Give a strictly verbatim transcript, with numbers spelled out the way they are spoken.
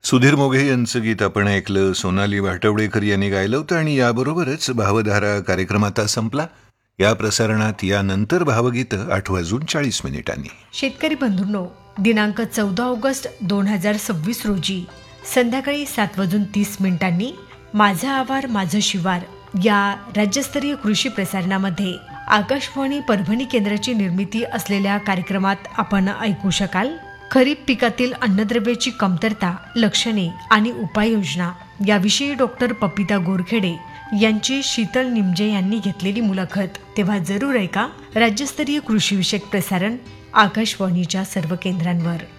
सुधीर मोघे यांचं गीत आपण ऐकलं. सोनाली भाटवडेकर यांनी गायलं होतं आणि याबरोबरच भावधारा कार्यक्रम आता संपला. या प्रसारणात यानंतर भावगीतं आठ वाजून चाळीस मिनिटांनी. शेतकरी बंधूंनो, दिनांक चौदा ऑगस्ट दोन हजार सव्वीस रोजी संध्याकाळी सात वाजून तीस मिनिटांनी माझा आवार माझं शिवार या राज्यस्तरीय कृषी प्रसारणामध्ये आकाशवाणी परभणी केंद्राची निर्मिती असलेल्या कार्यक्रमात आपण ऐकू शकाल खरीप पिकातील अन्नद्रव्याची कमतरता, लक्षणे आणि उपाययोजना याविषयी डॉक्टर पपिता गोरखेडे यांची शीतल निमजे यांनी घेतलेली मुलाखत. तेव्हा जरूर ऐका राज्यस्तरीय कृषी विषयक प्रसारण आकाशवाणीच्या सर्व केंद्रांवर.